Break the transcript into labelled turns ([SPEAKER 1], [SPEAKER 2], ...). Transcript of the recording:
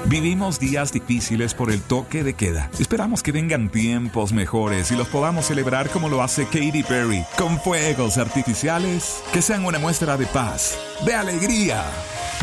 [SPEAKER 1] Vivimos días difíciles por el toque de queda. Esperamos que vengan tiempos mejores y los podamos celebrar como lo hace Katy Perry, con fuegos artificiales que sean una muestra de paz, de alegría